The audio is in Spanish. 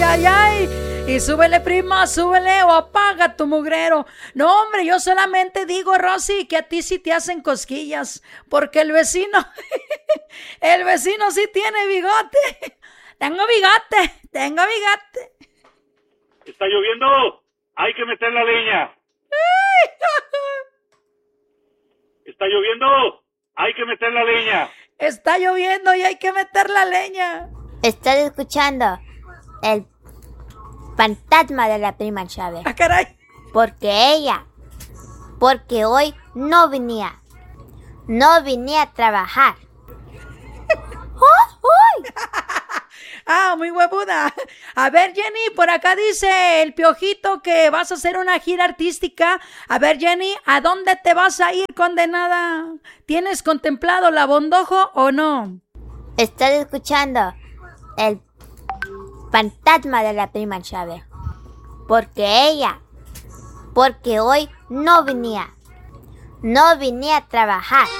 ay, ay. Y súbele, prima, súbele o apaga tu mugrero. No, hombre, yo solamente digo, Rosy, que a ti sí te hacen cosquillas, porque el vecino, el vecino sí tiene bigote. Tengo bigote, tengo bigote. Está lloviendo, hay que meter la leña. Está lloviendo, hay que meter la leña. Está lloviendo y hay que meter la leña. Estás escuchando el fantasma de la prima Chávez. Ah, caray. Porque hoy no venía a trabajar. Ah, muy huevuda. A ver, Jenny, por acá dice el Piojito que vas a hacer una gira artística. A ver, Jenny, ¿a dónde te vas a ir, condenada? ¿Tienes contemplado la Bondojo o no? Estás escuchando el fantasma de la prima Chávez. Porque hoy no venía a trabajar.